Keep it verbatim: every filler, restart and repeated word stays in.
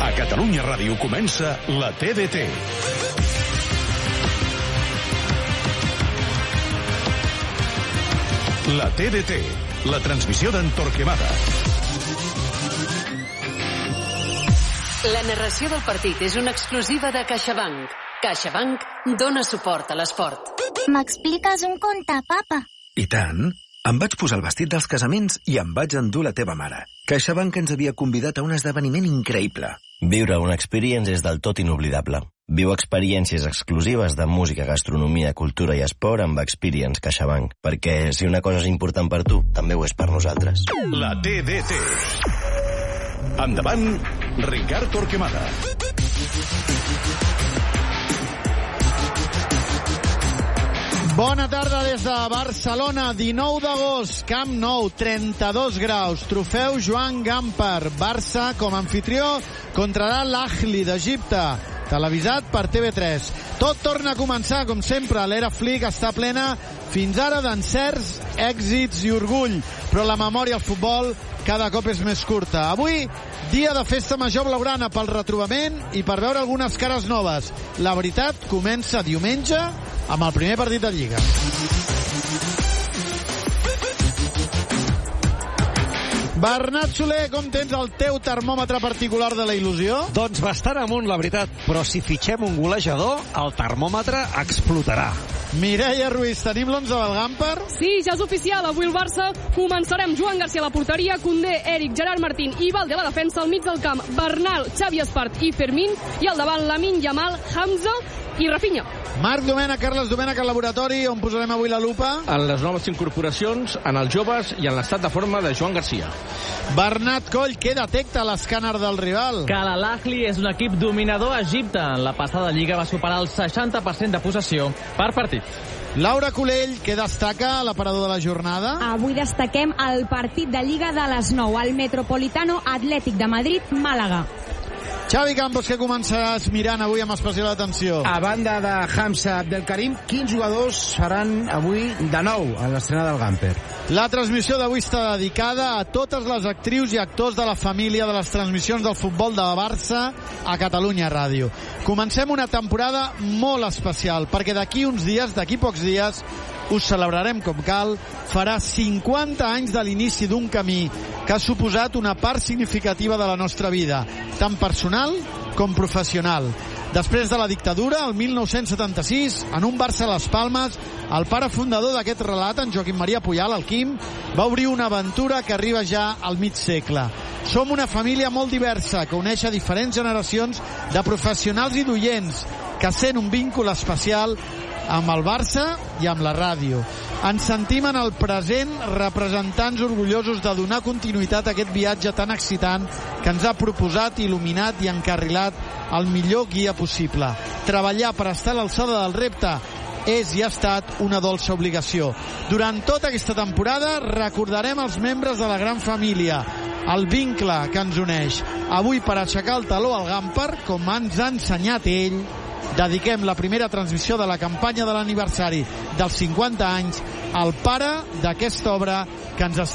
A Catalunya Ràdio comença la T D T. La T D T, la transmissió d'en Torquemada. La narració del partit és una exclusiva de CaixaBank. CaixaBank dona suport a l'esport. M'expliques un conte, papa? I tant. Em vaig posar el vestit dels casaments i em vaig endur la teva mare. CaixaBank ens havia convidat a un esdeveniment increïble. Viure una experience és del tot inoblidable. Viu experiències exclusives de música, gastronomia, cultura i esport amb Experience CaixaBank. Perquè si una cosa és important per tu, també ho és per nosaltres. La T D T. Endavant, Ricard Torquemada. Bona tarda des de Barcelona, dinou d'agost, Camp Nou, trenta-dos graus, trofeu Joan Gamper, Barça com a anfitrió contra l'Ahli d'Egipte, televisat per T V tres. Tot torna a començar, com sempre, l'era Flick està plena fins ara d'encerts, èxits i orgull, però la memòria al futbol cada cop és més curta. Avui, dia de festa major blaugrana pel retrobament i per veure algunes cares noves. La veritat comença diumenge amb el primer partit de Lliga. Bernat Soler, com tens el teu termòmetre particular de la il·lusió? Doncs bastant amunt, la veritat, però si fitxem un golejador, el termòmetre explotarà. Mireia Ruiz, tenim l'onze del Gamper? Sí, ja és oficial. Avui el Barça començarà amb Joan Garcia a la porteria, Koundé, Eric, Gerard Martín i Valde a la defensa, al mig del camp, Bernal, Xavi Espart i Fermín, i al davant Lamine Yamal, Hamza i Rafinha. Marc Domènech, Carles Domènech al laboratori, on posarem avui la lupa? En les noves incorporacions, en els joves i en l'estat de forma de Joan Garcia. Bernat Coll, què detecta l'escàner del rival? Que l'Ahli és un equip dominador a Egipte. En la passada lliga va superar el seixanta per cent de possessió per partit. Laura Colell, què destaca l'aparador de la jornada? Avui destaquem el partit de Lliga de les nou, el Metropolitano Atlètic de Madrid-Màlaga. Xavi Campos, què començaràs mirant avui amb especial atenció? A banda de Hamza Abdelkarim, quins jugadors faran avui de nou a l'estrena del Gamper? La transmissió d'avui està dedicada a totes les actrius i actors de la família de les transmissions del futbol de Barça a Catalunya Ràdio. Comencem una temporada molt especial, perquè d'aquí uns dies, d'aquí pocs dies, us celebrarem com cal, farà cinquanta anys de l'inici d'un camí que ha suposat una part significativa de la nostra vida, tant personal com professional. Després de la dictadura, el mil nou-cents setanta-sis, en un Barça a les Palmes, el pare fundador d'aquest relat, en Joaquim Maria Puyal, el Quim, va obrir una aventura que arriba ja al mig segle. Som una família molt diversa que uneix a diferents generacions de professionals i d'oients que sent un víncul especial amb el Barça i amb la ràdio. Ens sentim en el present representants orgullosos de donar continuïtat a aquest viatge tan excitant que ens ha proposat, il·luminat i encarrilat el millor guia possible. Treballar per estar a l'alçada del repte és i ha estat una dolça obligació. Durant tota aquesta temporada recordarem els membres de la gran família, el vincle que ens uneix. Avui, per aixecar el taló al Gamper, com ens ha ensenyat ell, dediquem la primera transmissió de la campanya de l'aniversari dels cinquanta anys al pare d'aquesta obra que ens està